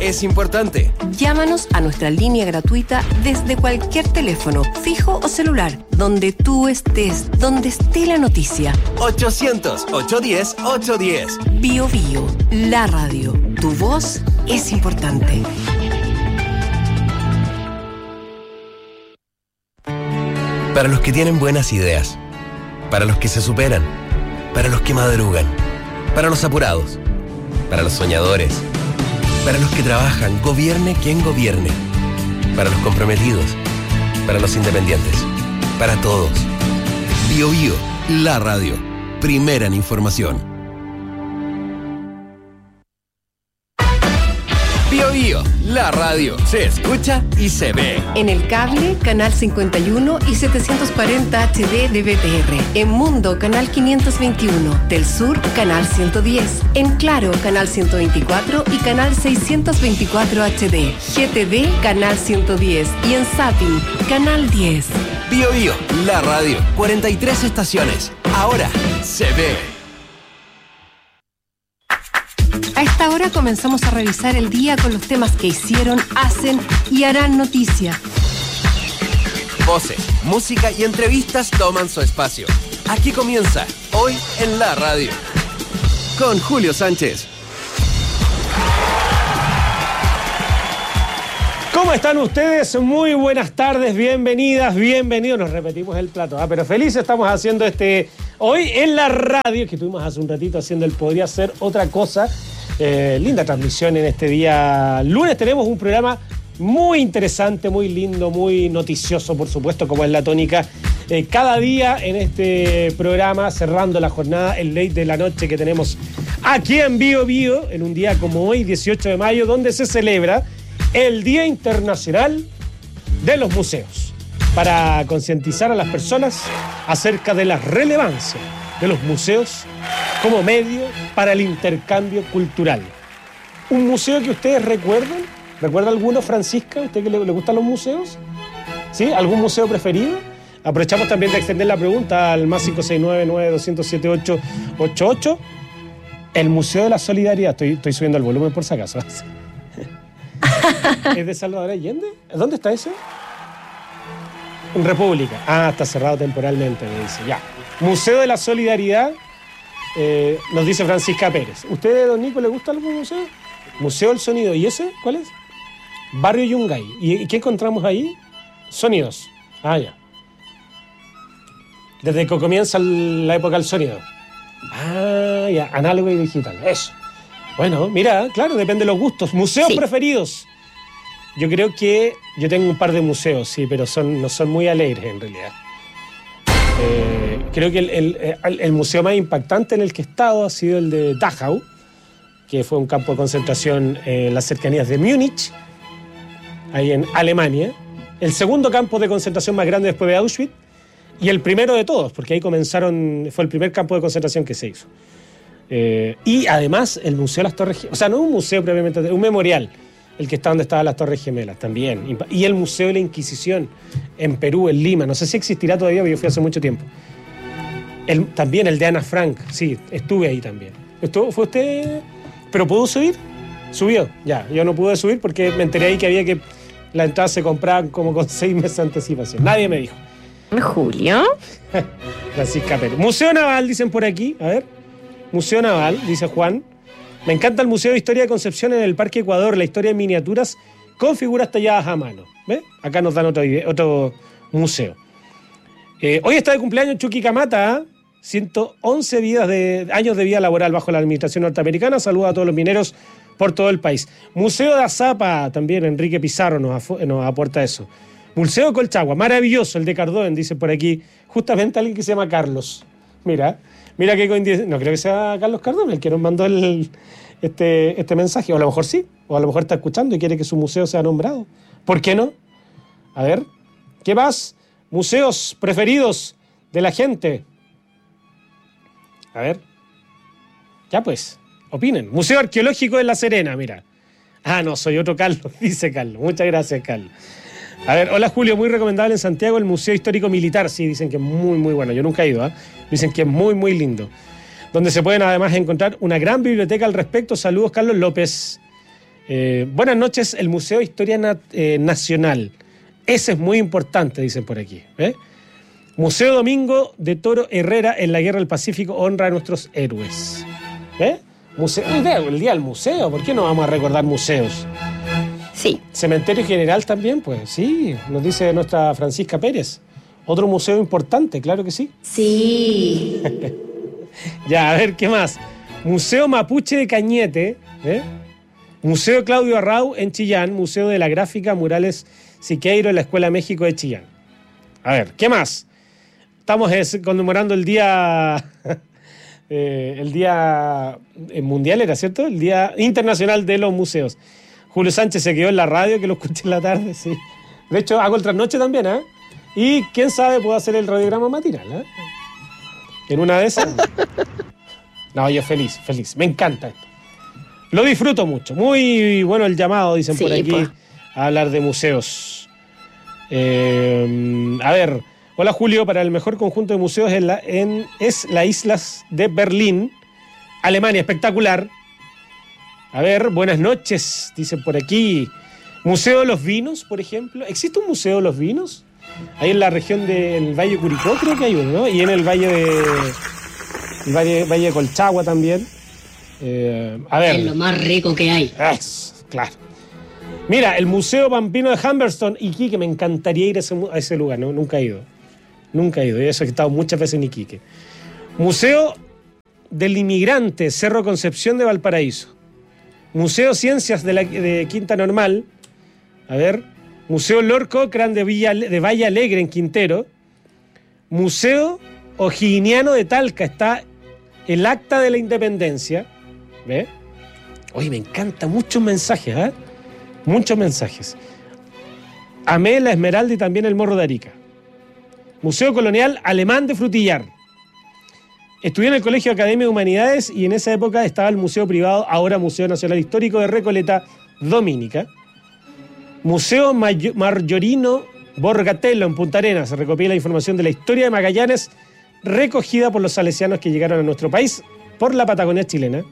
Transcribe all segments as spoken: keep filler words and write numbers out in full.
es importante. Llámanos a nuestra línea gratuita desde cualquier teléfono, fijo o celular, donde tú estés, donde esté la noticia. ochocientos, ochocientos diez, ochocientos diez. Bio Bio, la radio. Tu voz es importante. Para los que tienen buenas ideas, para los que se superan, para los que madrugan, para los apurados, para los soñadores, para los que trabajan, gobierne quien gobierne, para los comprometidos, para los independientes, para todos. Bio Bio, la radio, primera en información. Bio Bio, la radio, se escucha y se ve. En el cable, canal cincuenta y uno y setecientos cuarenta H D de B T R. En Mundo, canal quinientos veintiuno. Del Sur, canal ciento diez. En Claro, canal ciento veinticuatro y canal seiscientos veinticuatro H D. G T V, canal ciento diez. Y en Zapping, canal diez. Bio Bio, la radio, cuarenta y tres estaciones. Ahora se ve. A esta hora comenzamos a revisar el día con los temas que hicieron, hacen y harán noticia. Voces, música y entrevistas toman su espacio. Aquí comienza, hoy en la radio, con Julio Sánchez. ¿Cómo están ustedes? Muy buenas tardes, bienvenidas, bienvenidos. Nos repetimos el plato, ¿ah? Pero felices estamos haciendo este hoy en la radio, que estuvimos hace un ratito haciendo el Podría Ser Otra Cosa. Eh, linda transmisión en este día lunes. Tenemos un programa muy interesante, muy lindo, muy noticioso, por supuesto, como es la tónica. Eh, cada día en este programa, cerrando la jornada, el late de la noche que tenemos aquí en Bio Bio, en un día como hoy, dieciocho de mayo, donde se celebra el Día Internacional de los Museos, para concientizar a las personas acerca de la relevancia de los museos como medio para el intercambio cultural. ¿Un museo que ustedes recuerdan? ¿Recuerda alguno, Francisca? ¿Usted que le, le gustan los museos? ¿Sí? ¿Algún museo preferido? Aprovechamos también de extender la pregunta al más cinco seis nueve, nueve dos cero siete, ocho ocho ocho. El Museo de la Solidaridad. Estoy, estoy subiendo el volumen por si acaso. ¿Es de Salvador Allende? ¿Dónde está ese? En República. Ah, está cerrado temporalmente, me dice. Ya. Museo de la Solidaridad, eh, nos dice Francisca Pérez. ¿Usted, don Nico, le gusta algún museo? Museo del Sonido. ¿Y ese? ¿Cuál es? Barrio Yungay. ¿Y qué encontramos ahí? Sonidos. Ah, ya. Desde que comienza la época del sonido. Ah, ya. Análogo y digital. Eso. Bueno, mira, claro, depende de los gustos. Museos sí. Preferidos. Yo creo que yo tengo un par de museos, sí, pero son, no son muy alegres en realidad. Eh, creo que el, el, el museo más impactante en el que he estado ha sido el de Dachau, que fue un campo de concentración en las cercanías de Múnich, ahí en Alemania. El segundo campo de concentración más grande después de Auschwitz y el primero de todos, porque ahí comenzaron, fue el primer campo de concentración que se hizo. Eh, y además el Museo de las Torres Gemelas, o sea, no un museo previamente, un memorial, el que está donde estaban las Torres Gemelas también. Y el Museo de la Inquisición en Perú, en Lima. No sé si existirá todavía, pero yo fui hace mucho tiempo. El, también el de Ana Frank, sí, estuve ahí también. ¿Estuvo, ¿Fue usted? ¿Pero pudo subir? ¿Subió? Ya, yo no pude subir porque me enteré ahí que había que... Las entradas se compraban como con seis meses de anticipación. Nadie me dijo. ¿Julio? Francisca Pérez. Museo Naval, dicen por aquí. A ver. Museo Naval, dice Juan. Me encanta el Museo de Historia de Concepción en el Parque Ecuador, la historia en miniaturas con figuras talladas a mano. ¿Ve? Acá nos dan otro, otro museo. Eh, hoy está de cumpleaños Chucky Camata, ¿eh? ciento once vidas de, años de vida laboral bajo la administración norteamericana. Saluda a todos los mineros por todo el país. Museo de Azapa, también Enrique Pizarro nos, nos aporta eso. Museo de Colchagua, maravilloso, el de Cardón, dice por aquí, justamente alguien que se llama Carlos. Mira, mira qué coincidencia. No creo que sea Carlos Cardón el que nos mandó el, este, este mensaje. O a lo mejor sí, o a lo mejor está escuchando y quiere que su museo sea nombrado. ¿Por qué no? A ver, ¿qué más? Museos preferidos de la gente. A ver. Ya pues, opinen. Museo Arqueológico de La Serena, mira. Ah, no, soy otro Carlos, dice Carlos. Muchas gracias, Carlos. A ver, hola Julio, muy recomendable en Santiago el Museo Histórico Militar. Sí, dicen que es muy, muy bueno. Yo nunca he ido, ¿eh? Dicen que es muy, muy lindo. Donde se pueden además encontrar una gran biblioteca al respecto. Saludos, Carlos López. Eh, buenas noches, el Museo de Historia Na- eh, Nacional. Ese es muy importante, dicen por aquí. ¿eh? Museo Domingo de Toro Herrera en la Guerra del Pacífico honra a nuestros héroes. ¿Eh? Museo, el día del museo, ¿por qué no vamos a recordar museos? Sí. Cementerio General también, pues sí, nos dice nuestra Francisca Pérez. Otro museo importante, claro que sí. Sí. Ya, a ver, ¿qué más? Museo Mapuche de Cañete, ¿eh? Museo Claudio Arrau en Chillán, Museo de la Gráfica Murales Siqueiro en la Escuela México de Chillán. A ver, ¿qué más? Estamos es, conmemorando el día... eh, el día mundial, ¿era cierto? El Día Internacional de los Museos. Julio Sánchez se quedó en la radio, que lo escuché en la tarde, sí. De hecho, hago el trasnoche también, ¿eh? Y quién sabe, puedo hacer el radiograma matinal, ¿eh? En una de esas. No, yo feliz, feliz. Me encanta esto. Lo disfruto mucho. Muy bueno el llamado, dicen Sí, por aquí, pues. a hablar de museos. Eh, a ver, hola Julio, para el mejor conjunto de museos en la, en, es la Islas de Berlín, Alemania, espectacular. A ver, buenas noches, dicen por aquí. Museo de los Vinos, por ejemplo. ¿Existe un Museo de los Vinos? Ahí en la región del Valle Curicó creo que hay uno, ¿no? Y en el Valle de... el Valle, Valle de Colchagua también. Eh, a ver. Es lo más rico que hay. Es, claro. Mira, el Museo Pampino de Humberston, Iquique, me encantaría ir a ese, a ese lugar, ¿no? Nunca he ido. Nunca he ido. Yo he estado muchas veces en Iquique. Museo del Inmigrante, Cerro Concepción de Valparaíso. Museo Ciencias de, la, de Quinta Normal. A ver. Museo Lord Cochrane de, Villa, de Valle Alegre en Quintero. Museo O'Higginiano de Talca. Está el Acta de la Independencia. ¿Ve? Oye, me encanta. Muchos mensajes, ¿eh? Muchos mensajes. Amé la Esmeralda y también el Morro de Arica. Museo Colonial Alemán de Frutillar. Estudié en el Colegio Academia de Humanidades y en esa época estaba el Museo Privado, ahora Museo Nacional Histórico de Recoleta, Dominica. Museo May- Marjorino Borgatello en Punta Arenas. Se recopila la información de la historia de Magallanes recogida por los salesianos que llegaron a nuestro país por la Patagonia chilena.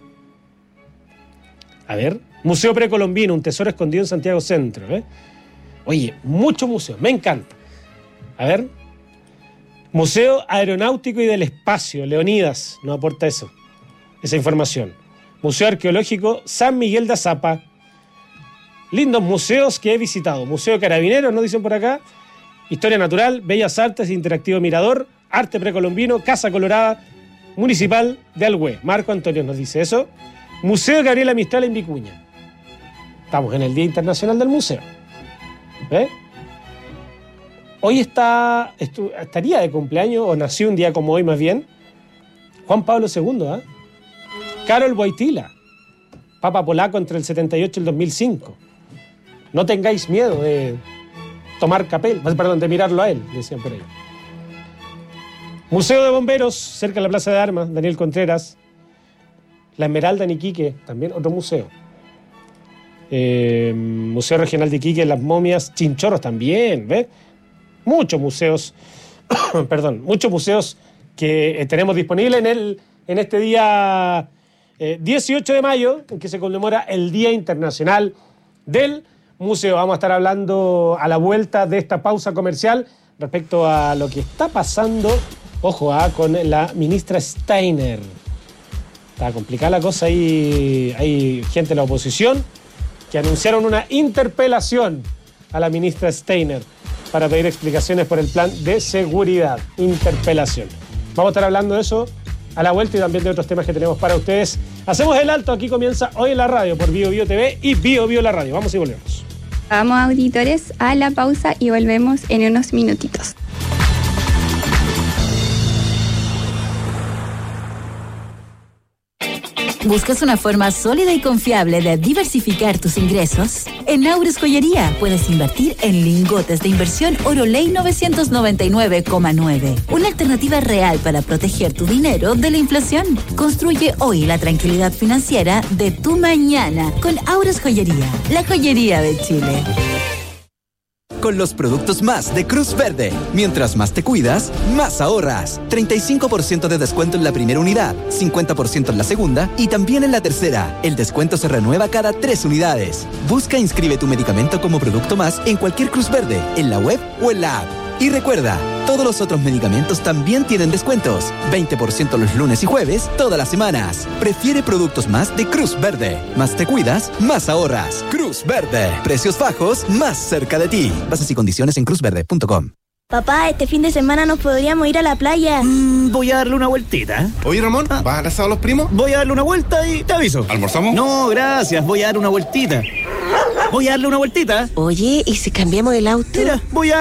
A ver, Museo Precolombino, un tesoro escondido en Santiago Centro. ¿eh? Oye, muchos museos, me encanta. A ver, Museo Aeronáutico y del Espacio, Leonidas, nos aporta eso, esa información. Museo Arqueológico San Miguel de Azapa. Lindos museos que he visitado. Museo Carabineros, nos dicen por acá. Historia Natural, Bellas Artes, Interactivo Mirador, Arte Precolombino, Casa Colorada, Municipal de Alhué. Marco Antonio nos dice eso. Museo Gabriela Mistral en Vicuña. Estamos en el Día Internacional del Museo. ¿Eh? Hoy está, estu, estaría de cumpleaños, o nació un día como hoy más bien, Juan Pablo segundo. ¿eh? Karol Wojtyla, Papa polaco entre el setenta y ocho y el dos mil cinco. No tengáis miedo de tomar capel, perdón, de mirarlo a él, decían por ahí. Museo de Bomberos, cerca de la Plaza de Armas, Daniel Contreras. La Esmeralda en Iquique, también otro museo. Eh, Museo Regional de Iquique, Las Momias, Chinchorros también, ¿ves? Muchos museos, perdón, muchos museos que eh, tenemos disponibles en, el, en este día eh, dieciocho de mayo, en que se conmemora el Día Internacional del Museo. Vamos a estar hablando a la vuelta de esta pausa comercial respecto a lo que está pasando, ojo, ah, con la ministra Steiner. Está complicada la cosa, hay, hay gente de la oposición que anunciaron una interpelación a la ministra Steiner para pedir explicaciones por el plan de seguridad. Interpelación. Vamos a estar hablando de eso a la vuelta y también de otros temas que tenemos para ustedes. Hacemos el alto, aquí comienza Hoy en la Radio por Bio Bio T V y Bio Bio la Radio. Vamos y volvemos. Vamos, auditores, a la pausa y volvemos en unos minutitos. ¿Buscas una forma sólida y confiable de diversificar tus ingresos? En Aures Joyería puedes invertir en lingotes de inversión Oroley novecientos noventa y nueve coma nueve. Una alternativa real para proteger tu dinero de la inflación. Construye hoy la tranquilidad financiera de tu mañana con Aures Joyería, la joyería de Chile. con los productos más de Cruz Verde. Mientras más te cuidas, más ahorras. treinta y cinco por ciento de descuento en la primera unidad, cincuenta por ciento en la segunda y también en la tercera. El descuento se renueva cada tres unidades. Busca e inscribe tu medicamento como producto más en cualquier Cruz Verde, en la web o en la app. Y recuerda, todos los otros medicamentos también tienen descuentos. veinte por ciento los lunes y jueves, todas las semanas. Prefiere productos más de Cruz Verde. Más te cuidas, más ahorras. Cruz Verde. Precios bajos, más cerca de ti. Bases y condiciones en cruz verde punto com. Papá, este fin de semana nos podríamos ir a la playa. Mm, voy a darle una vueltita. Oye, Ramón, ¿vas a abrazar a los primos? Voy a darle una vuelta y te aviso. ¿Almorzamos? No, gracias. Voy a darle una vueltita. Voy a darle una vueltita. Oye, ¿y si cambiamos el auto? Mira, voy a